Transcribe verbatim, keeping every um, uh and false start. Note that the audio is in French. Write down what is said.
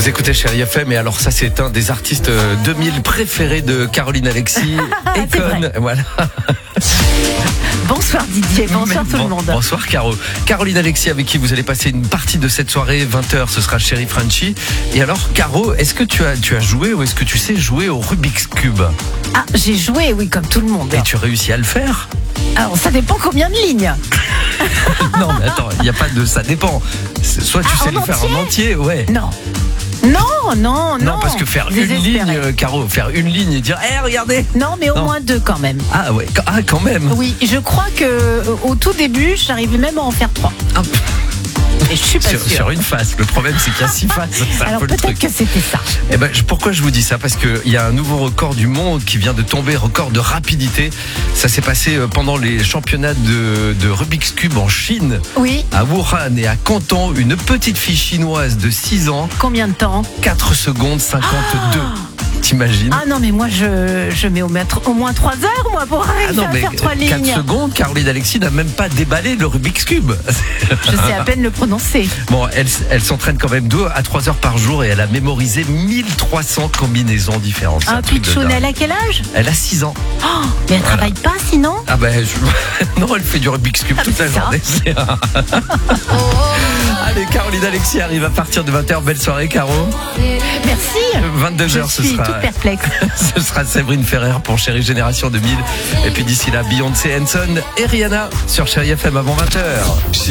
Vous écoutez Chérie F M et alors ça c'est un des artistes deux mille préférés de Caroline Alexis. Econ, voilà. Bonsoir Didier, bonsoir Mais tout bon, le monde. Bonsoir Caro. Caroline Alexis avec qui vous allez passer une partie de cette soirée, vingt heures, ce sera Chérie Frenchy. Et alors Caro, est-ce que tu as, tu as joué ou est-ce que tu sais jouer au Rubik's Cube? Ah, j'ai joué, oui, comme tout le monde. Et tu réussis à le faire? Alors, ça dépend combien de lignes. Non mais attends, il n'y a pas de ça dépend. Soit tu Ah, sais en le faire entier en entier, ouais. Non. Non, non, non. Non, parce que faire une Désespéré. ligne, euh, Caro, faire une ligne et dire, eh, regardez. Non, mais au Non. moins deux quand même. Ah ouais, ah quand même. Oui, je crois que euh, au tout début, j'arrivais même à en faire trois. Ah, Et je suis pas sur, sûre. sur une face. Le problème, c'est qu'il y a six faces. C'est un Alors peu le peut-être truc. que c'était ça. Eh ben, je- pourquoi je vous dis ça? Parce qu'il y a un nouveau record du monde qui vient de tomber, record de rapidité. Ça s'est passé euh, pendant les championnats de, de Rubik's Cube en Chine, Oui. à Wuhan et à Canton. Une petite fille chinoise de six ans, Combien de temps? quatre secondes cinquante-deux. T'imagines? Ah non, mais moi, je, je mets au, mètre- au moins trois heures, moi, pour arriver Ah non, à mais faire trois quatre lignes. secondes, Caroline Alexis n'a même pas déballé le Rubik's Cube. Je sais à peine le prononcer. Bon, elle, elle s'entraîne quand même deux à trois heures par jour et elle a mémorisé mille trois cents combinaisons différentes. C'est Un truc de pitchoun, dingue. elle a quel âge? Elle a six ans. Oh, mais elle Voilà. travaille pas sinon? Ah ben, je- non, elle fait du Rubik's Cube Ah, toute la mais ça. journée. C'est un- Allez, Caroline Alexis arrive à partir de vingt heures. Belle soirée, Caro. Merci. vingt-deux Je heures, ce suis sera, toute perplexe. ce sera Séverine Ferrer pour Chérie Génération deux mille. Et puis d'ici là, Beyoncé, Hanson et Rihanna sur Chérie F M avant vingt heures.